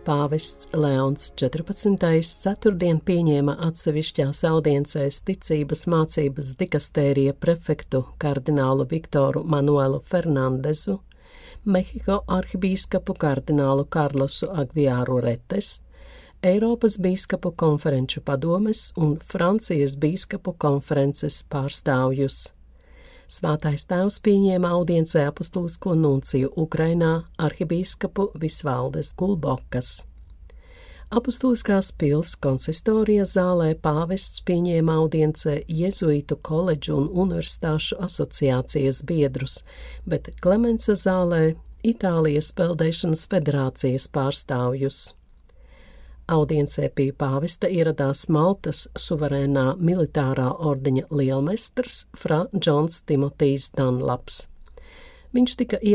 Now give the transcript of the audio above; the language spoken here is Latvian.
Pāvests Leons 14. ceturtdien pieņēma atsevišķās audiencēs ticības mācības dikastērija prefektu kardinālu Viktoru Manuelu Fernandezu, Mehiko arhibīskapu kardinālu Karlosu Agviāru Retes, Eiropas bīskapu konferenču padomes un Francijas bīskapu konferences pārstāvjus. Svētais tēvs pieņēma audiencē apustulisko nunciju Ukrainā arhibīskapu Visvaldes Kulbokas. Apustuliskās pils konsistorijas zālē pāvests pieņēma audiencē Jezuītu koledžu un universitāšu asociācijas biedrus, bet Klemensa zālē Itālijas peldēšanas federācijas pārstāvjus. Audiencē pie pāvesta ieradās Maltas suverēnā militārā ordeņa lielmestrs fra Džons Timotijs Danlaps. Viņš tika